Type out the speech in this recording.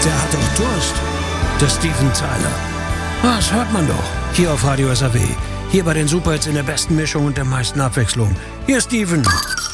Der hat doch Durst. Der Steven Tyler. Das hört man doch. Hier auf Radio SAW. Hier bei den Superhits in der besten Mischung und der meisten Abwechslung. Hier ist Steven.